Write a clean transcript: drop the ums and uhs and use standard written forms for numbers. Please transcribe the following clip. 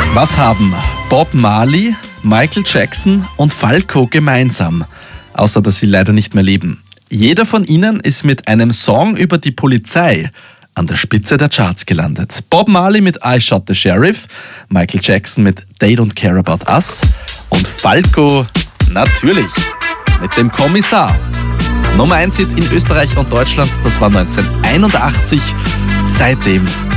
Was haben Bob Marley, Michael Jackson und Falco gemeinsam? Außer dass sie leider nicht mehr leben. Jeder von ihnen ist mit einem Song über die Polizei an der Spitze der Charts gelandet. Bob Marley mit I Shot the Sheriff, Michael Jackson mit They Don't Care About Us und Falco natürlich mit dem Kommissar. Nummer 1 Hit in Österreich und Deutschland, das war 1981. Seitdem